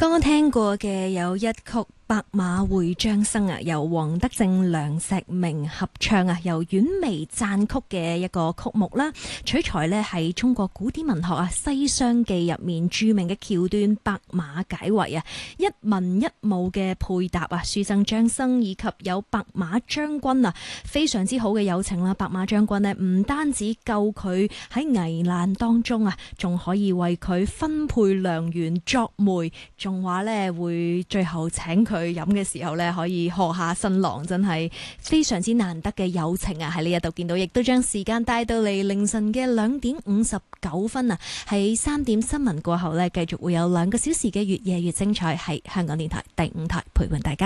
剛剛聽過嘅有一曲《白馬會將生》啊，由黃德正、梁碩明合唱啊，由婉薇撰曲嘅一個曲目啦。取材呢係中國古典文學啊《西廂記》入面著名嘅橋段《白馬解圍》啊，一文一武嘅配搭啊，書生張生以及有白馬將軍啊，非常之好嘅友情啦。白馬將軍呢唔單止救佢喺危難當中啊，仲可以為佢分配良緣作媒。仲話咧會最後請佢飲嘅時候咧可以賀下新郎，真係非常之難得嘅友情啊！喺呢一度見到，亦都將時間帶到嚟凌晨嘅2:59啊！喺3點新聞過後咧，繼續會有2個小時嘅越夜越精彩，係香港電台第5台陪伴大家。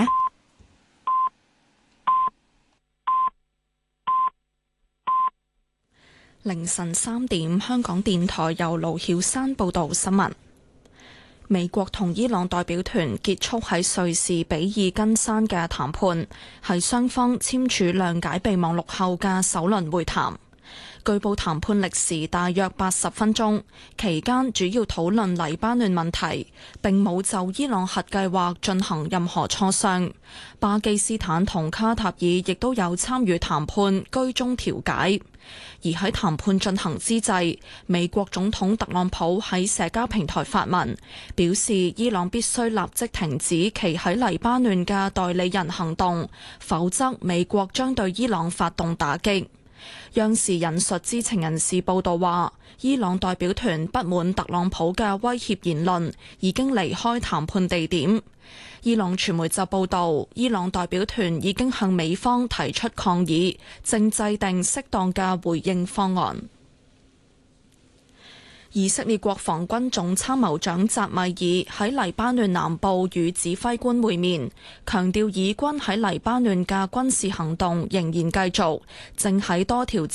凌晨3點，香港電台由盧曉山報道新聞。美國同伊朗代表團結束喺瑞士比爾根山嘅談判，係雙方簽署諒解備忘錄後嘅首輪會談。據報談判歷時大約80分鐘，期間主要討論黎巴嫩問題，並冇就伊朗核計劃進行任何磋商。巴基斯坦同卡塔爾亦都有參與談判，居中調解。而喺談判進行之際，美國總統特朗普喺社交平台發文，表示伊朗必須立即停止其喺黎巴嫩嘅代理人行動，否則美國將對伊朗發動打擊。央視引述知情人士報道話，伊朗代表團不滿特朗普嘅威脅言論，已經離開談判地點。伊朗傳媒就報道，伊朗代表團已經向美方提出抗議，正制定適當嘅回應方案。以色列國防軍總參謀長扎米爾喺黎巴嫩南部與指揮官會面，強調以軍喺黎巴嫩嘅軍事行動仍然繼續，正喺多條戰